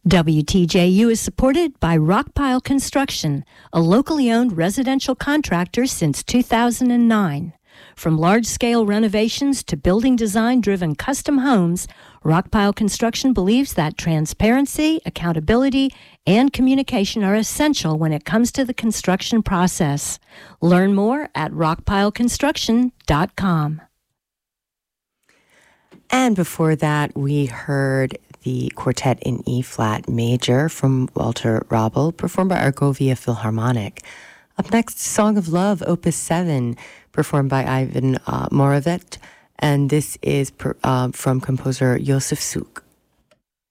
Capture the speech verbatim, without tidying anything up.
W T J U is supported by Rockpile Construction, a locally owned residential contractor since two thousand nine. From large-scale renovations to building design-driven custom homes, Rockpile Construction believes that transparency, accountability, and communication are essential when it comes to the construction process. Learn more at rockpile construction dot com. And before that, we heard the Quartet in E-flat major from Walter Robel, performed by Argovia Philharmonic. Up next, Song of Love, Opus seven, performed by Ivan uh, Moravec, and this is per, uh, from composer Josef Suk.